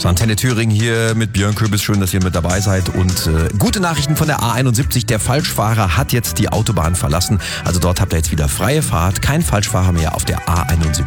Antenne Thüringen hier mit Björn Köbis. Schön, dass ihr mit dabei seid. Und gute Nachrichten von der A71. Der Falschfahrer hat jetzt die Autobahn verlassen. Also dort habt ihr jetzt wieder freie Fahrt. Kein Falschfahrer mehr auf der A71.